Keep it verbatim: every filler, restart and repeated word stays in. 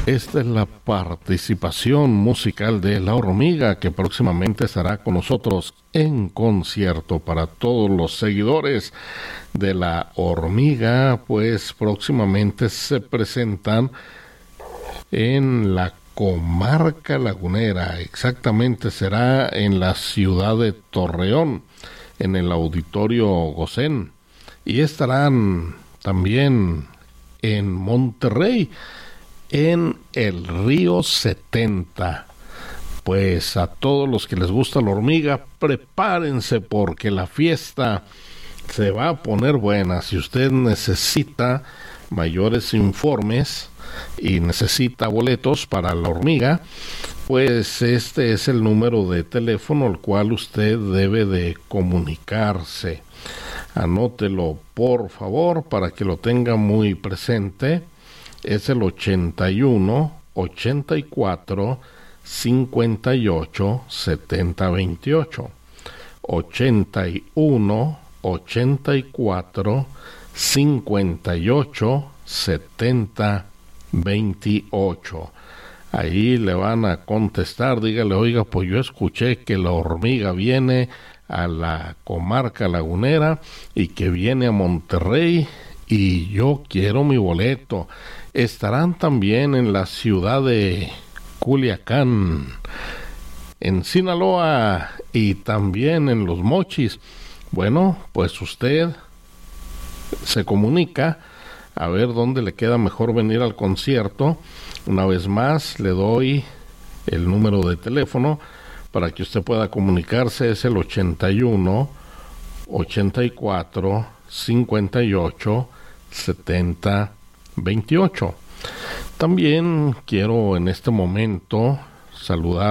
Esta es la participación musical de La Hormiga, que próximamente estará con nosotros en concierto. Para todos los seguidores de La Hormiga, pues próximamente se presentan en la comarca lagunera. Exactamente será en la ciudad de Torreón, en el Auditorio Gosén, y estarán también en Monterrey, en el Río setenta. Pues a todos los que les gusta La Hormiga, prepárense porque la fiesta se va a poner buena. Si usted necesita mayores informes y necesita boletos para La Hormiga, pues este es el número de teléfono al cual usted debe de comunicarse. Anótelo por favor para que lo tenga muy presente. Es el ochenta y uno, ochenta y cuatro, cincuenta y ocho, setenta veintiocho. ochenta y uno, ochenta y cuatro, cincuenta y ocho, setenta veintiocho. Ahí le van a contestar, dígale, oiga, pues yo escuché que La Hormiga viene a la comarca lagunera y que viene a Monterrey y yo quiero mi boleto. Estarán también en la ciudad de Culiacán, en Sinaloa y también en Los Mochis. Bueno, pues usted se comunica a ver dónde le queda mejor venir al concierto. Una vez más le doy el número de teléfono para que usted pueda comunicarse. Es el ochenta y uno, ochenta y cuatro, cincuenta y ocho, setenta veintiocho. También quiero en este momento saludar